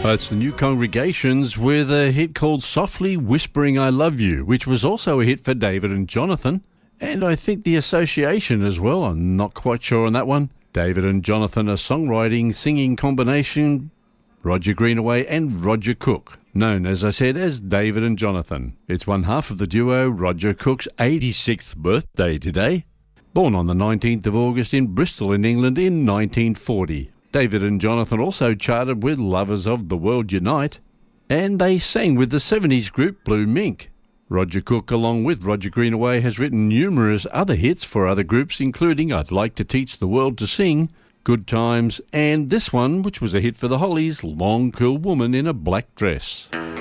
That's the New Congregations with a hit called Softly Whispering I Love You, which was also a hit for David and Jonathan. And I think the Association as well. I'm not quite sure on that one. David and Jonathan, a songwriting, singing combination, Roger Greenaway and Roger Cook, known, as I said, as David and Jonathan. It's one half of the duo, Roger Cook's 86th birthday today. Born on the 19th of August in Bristol in England in 1940. David and Jonathan also charted with Lovers of the World Unite, and they sang with the 70s group Blue Mink. Roger Cook, along with Roger Greenaway, has written numerous other hits for other groups, including I'd Like to Teach the World to Sing, Good Times, and this one, which was a hit for the Hollies, Long Cool Woman in a Black Dress.